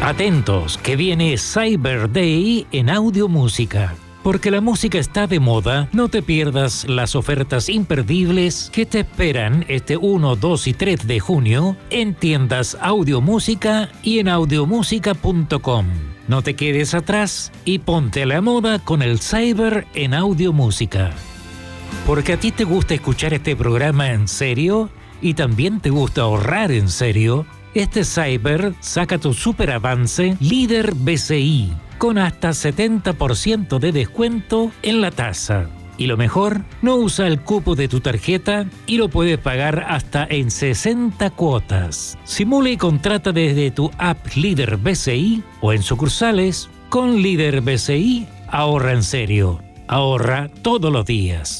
Atentos, que viene Cyber Day en Audio Música. Porque la música está de moda, no te pierdas las ofertas imperdibles que te esperan este 1, 2 y 3 de junio en tiendas Audio Música y en audiomusica.com. No te quedes atrás y ponte a la moda con el Cyber en Audio Música. Porque a ti te gusta escuchar este programa en serio y también te gusta ahorrar en serio, este Cyber saca tu super avance Líder BCI con hasta 70% de descuento en la tasa. Y lo mejor, no usa el cupo de tu tarjeta y lo puedes pagar hasta en 60 cuotas. Simula y contrata desde tu app Líder BCI o en sucursales. Con Líder BCI, ahorra en serio. Ahorra todos los días.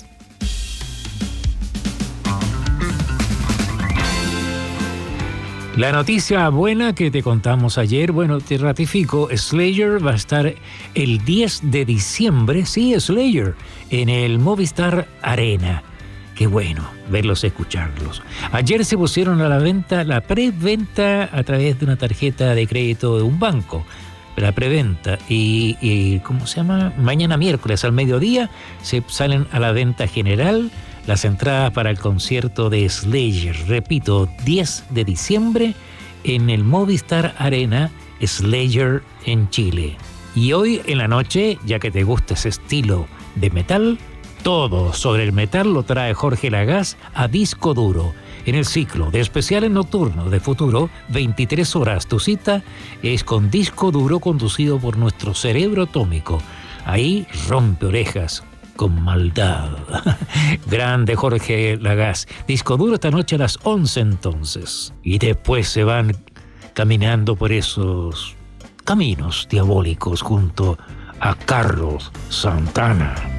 La noticia buena que te contamos ayer, bueno, te ratifico, Slayer va a estar el 10 de diciembre, sí, Slayer, en el Movistar Arena. Qué bueno verlos, escucharlos. Ayer se pusieron a la venta, la preventa a través de una tarjeta de crédito de un banco, la preventa, y ¿cómo se llama? Mañana miércoles al mediodía se salen a la venta general las entradas para el concierto de Slayer. Repito, 10 de diciembre en el Movistar Arena, Slayer en Chile. Y hoy en la noche, ya que te gusta ese estilo de metal, todo sobre el metal lo trae Jorge Lagaz a Disco Duro. En el ciclo de especiales nocturnos de Futuro, 23 horas, tu cita es con Disco Duro conducido por nuestro cerebro atómico. Ahí rompe orejas con maldad. Grande Jorge Lagaz. Disco Duro esta noche a las 11 entonces. Y después se van caminando por esos caminos diabólicos junto a Carlos Santana.